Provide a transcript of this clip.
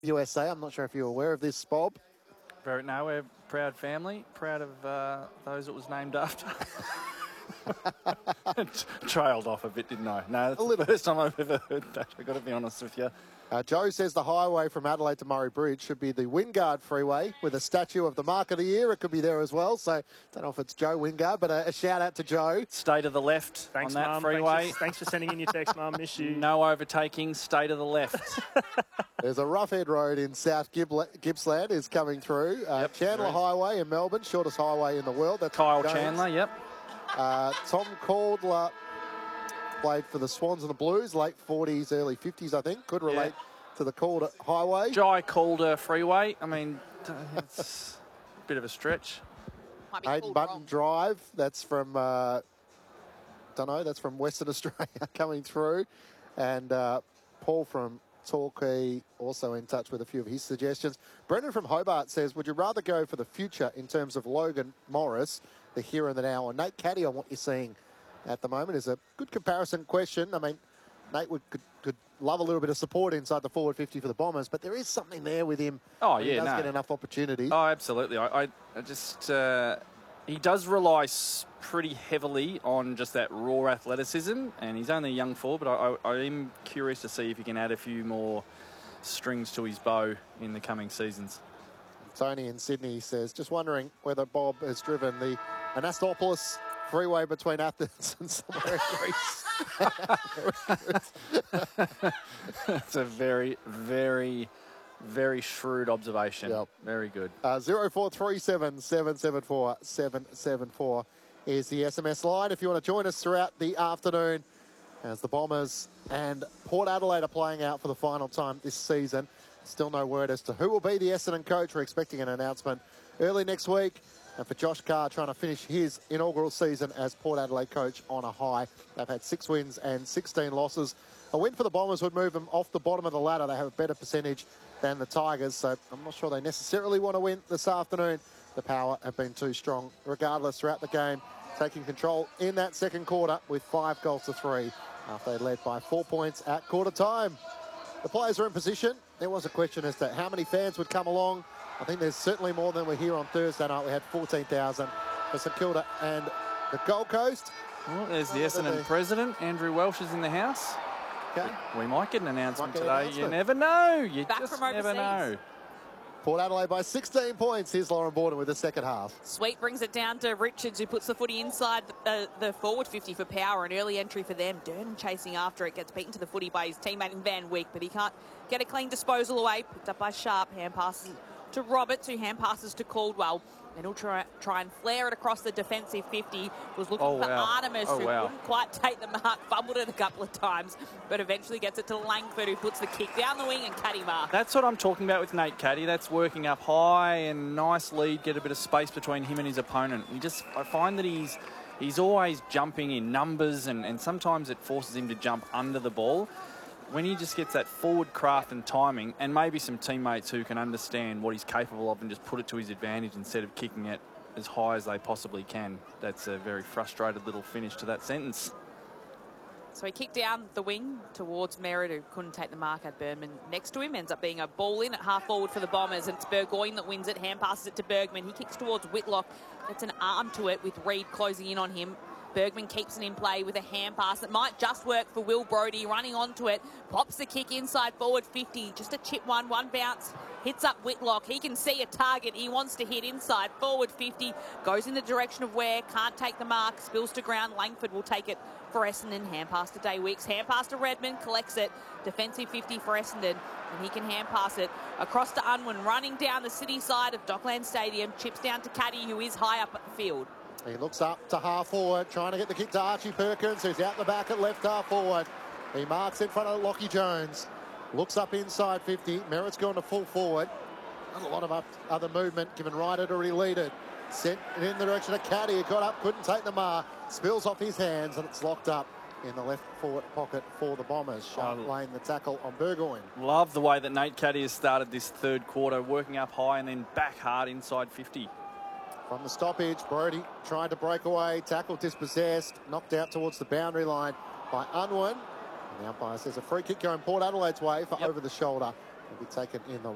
USA. I'm not sure if you're aware of this, Bob. No, we're a proud family, proud of those it was named after. Trailed off a bit, didn't I? No, that's the first time I've ever heard that. I've got to be honest with you. Joe says the highway from Adelaide to Murray Bridge should be the Wingard Freeway with a statue of the Mark of the Year. It could be there as well. So, don't know if it's Joe Wingard, but a shout out to Joe. Stay to the left on that Mum. freeway. Thanks for sending in your text, Mum. Miss you. No overtaking, stay to the left. There's a Roughhead Road in South Gippsland is coming through. Chandler Highway in Melbourne, shortest highway in the world. That's Kyle Chandler, yep. Tom Caldler played for the Swans and the Blues, late 40s, early 50s, I think. Could relate to the Calder Highway. Jai Calder Freeway. I mean, it's a bit of a stretch. Hayden Button Drive. That's from, don't know, that's from Western Australia coming through. And Paul from Torquay also in touch with a few of his suggestions. Brendan from Hobart says, would you rather go for the future in terms of Logan Morris, the here and the now, or Nate Caddy on what you're seeing at the moment? Is a good comparison question. I mean, Nate could love a little bit of support inside the forward 50 for the Bombers, but there is something there with him. Oh, He does get enough opportunity. Oh, absolutely. I just... he does rely pretty heavily on just that raw athleticism, and he's only a young forward, but I am curious to see if he can add a few more strings to his bow in the coming seasons. Tony in Sydney says, just wondering whether Bob has driven the Anastopolis freeway between Athens and somewhere in Greece. That's a very, very, very shrewd observation. Yep. Very good. 0437 774 774 is the SMS line. If you want to join us throughout the afternoon as the Bombers and Port Adelaide are playing out for the final time this season. Still no word as to who will be the Essendon coach. We're expecting an announcement early next week. And for Josh Carr trying to finish his inaugural season as Port Adelaide coach on a high. They've had 6 wins and 16 losses. A win for the Bombers would move them off the bottom of the ladder. They have a better percentage than the Tigers, so I'm not sure they necessarily want to win this afternoon. The Power have been too strong. Regardless, throughout the game, taking control in that second quarter with 5 goals to 3 after they led by 4 points at quarter time. The players are in position. There was a question as to how many fans would come along. I think there's certainly more than were here on Thursday night. We had 14,000 for St Kilda and the Gold Coast. Well, there's the Essendon president. Andrew Welsh is in the house. Okay. We might get an announcement today. You never know. You just never know. Port Adelaide by 16 points. Here's Lauren Borden with the second half. Sweet brings it down to Richards, who puts the footy inside the forward 50 for Power. An early entry for them. Durden chasing after it. Gets beaten to the footy by his teammate in Van Wyk, but he can't get a clean disposal away. Picked up by Sharp. Hand passes to Roberts, who hand passes to Caldwell. And he'll try and flare it across the defensive 50. Was looking for Artemis, who couldn't quite take the mark. Fumbled it a couple of times, but eventually gets it to Langford, who puts the kick down the wing and Caddy mark. That's what I'm talking about with Nate Caddy. That's working up high and nice lead, get a bit of space between him and his opponent. I find that he's always jumping in numbers, and sometimes it forces him to jump under the ball. When he just gets that forward craft and timing, and maybe some teammates who can understand what he's capable of and just put it to his advantage instead of kicking it as high as they possibly can. That's a very frustrated little finish to that sentence. So he kicked down the wing towards Merritt, who couldn't take the mark at Bergman next to him. Ends up being a ball in at half forward for the Bombers, and it's Burgoyne that wins it. Hand passes it to Bergman. He kicks towards Whitlock. Gets an arm to it with Reid closing in on him. Bergman keeps it in play with a hand pass that might just work for Will Brodie, running onto it, pops the kick inside forward 50, just a chip one bounce, hits up Whitlock. He can see a target he wants to hit inside forward 50, goes in the direction of Ware, can't take the mark, spills to ground. Langford will take it for Essendon. Hand pass to Daywicks, hand pass to Redmond, collects it, defensive 50 for Essendon, and he can hand pass it across to Unwin, running down the city side of Dockland Stadium, chips down to Caddy, who is high up at the field. He looks up to half forward, trying to get the kick to Archie Perkins, who's out the back at left half forward. He marks in front of Lockie Jones. Looks up inside 50. Merritt's gone to full forward. Not a lot of other movement, given Wright had already leaded. Sent it in the direction of Caddy. He got up, couldn't take the mark. Spills off his hands, and it's locked up in the left forward pocket for the Bombers. Sharp laying the tackle on Burgoyne. Love the way that Nate Caddy has started this third quarter, working up high and then back hard inside 50. From the stoppage, Brodie tried to break away, tackle dispossessed, knocked out towards the boundary line by Unwin. And the umpire says a free kick going Port Adelaide's way for over the shoulder. Will be taken in the